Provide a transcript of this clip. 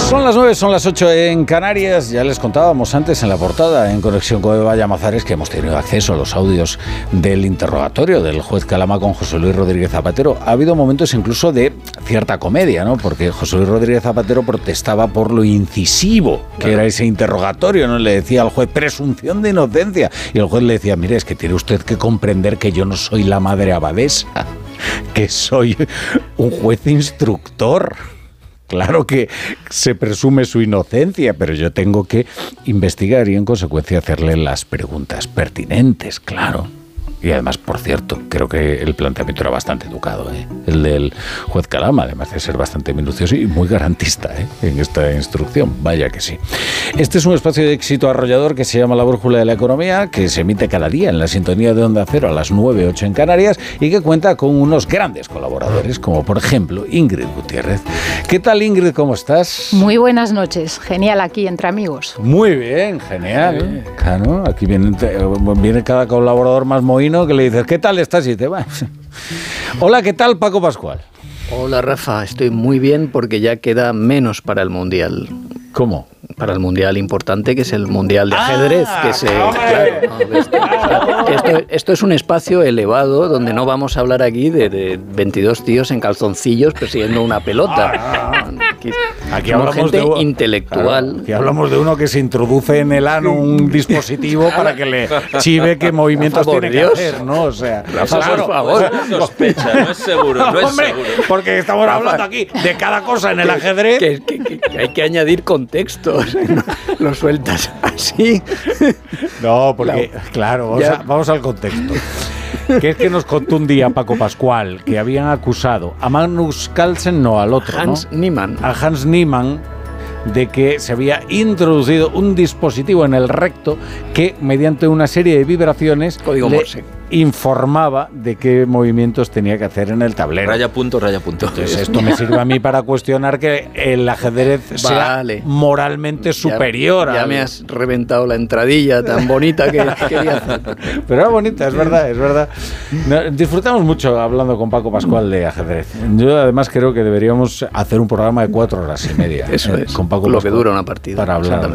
Son las 9, son las 8 en Canarias. Ya les contábamos antes en la portada, en conexión con Eva Llamazares, que hemos tenido acceso a los audios del interrogatorio del juez Calama con José Luis Rodríguez Zapatero. Ha habido momentos incluso de cierta comedia, ¿no? Porque José Luis Rodríguez Zapatero protestaba por lo incisivo que era ese interrogatorio, ¿no? Le decía al juez, presunción de inocencia. Y el juez le decía, mire, es que tiene usted que comprender que yo no soy la madre abadesa, que soy un juez instructor. Claro que se presume su inocencia, pero yo tengo que investigar y en consecuencia hacerle las preguntas pertinentes, claro. Y además, por cierto, creo que el planteamiento era bastante educado, el del juez Calama, además de ser bastante minucioso y muy garantista en esta instrucción, vaya que sí. Este es un espacio de éxito arrollador que se llama La Brújula de la Economía, que se emite cada día en la sintonía de Onda Cero a las 9:08 en Canarias y que cuenta con unos grandes colaboradores, como por ejemplo Ingrid Gutiérrez. ¿Qué tal, Ingrid? ¿Cómo estás? Muy buenas noches, genial aquí entre amigos. Muy bien, genial. Claro, aquí viene cada colaborador más mohíno que le dices, ¿qué tal estás? Y te va. Hola, ¿qué tal, Paco Pascual? Hola, Rafa, estoy muy bien porque ya queda menos para el Mundial. ¿Cómo? Para el Mundial importante, que es el Mundial de ajedrez. Esto es un espacio elevado donde no vamos a hablar aquí de 22 tíos en calzoncillos persiguiendo una pelota. Aquí hablamos gente de intelectual. Claro, aquí hablamos de uno que se introduce en el ano un dispositivo para que le chive qué movimientos tiene que hacer, ¿no? O sea, Rafa, por favor. Sospecha, no es seguro, no es hombre, seguro. Porque estamos hablando aquí de cada cosa en el ajedrez. Que hay que añadir contexto. Lo sueltas así. No, porque, claro, vamos al contexto. Que es que nos contó un día Paco Pascual que habían acusado a Magnus Carlsen, no al otro, Hans Niemann. A Hans Niemann, de que se había introducido un dispositivo en el recto que, mediante una serie de vibraciones, código Morse, informaba de qué movimientos tenía que hacer en el tablero. Raya punto, raya punto. Entonces esto me sirve a mí para cuestionar que el ajedrez sea moralmente superior. Ya me has reventado la entradilla tan bonita que quería hacer. Pero era bonita, es verdad, es verdad. Disfrutamos mucho hablando con Paco Pascual de ajedrez. Yo además creo que deberíamos hacer un programa de 4 horas y media. Eso es, con Paco lo Pascual, que dura una partida. Para hablar